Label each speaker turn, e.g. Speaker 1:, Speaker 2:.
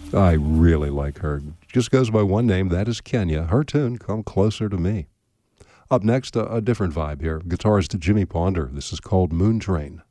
Speaker 1: I really like her. Just goes by one name, that is Kenya. Her tune, Come Closer to Me. Up next, a different vibe here. Guitarist Jimmy Ponder. This is called Moon Train.